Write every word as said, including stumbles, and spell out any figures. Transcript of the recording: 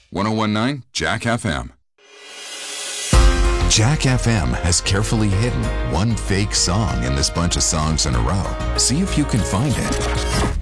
ten nineteen Jack F M. Jack F M has carefully hidden one fake song in this bunch of songs in a row. See if you can find it.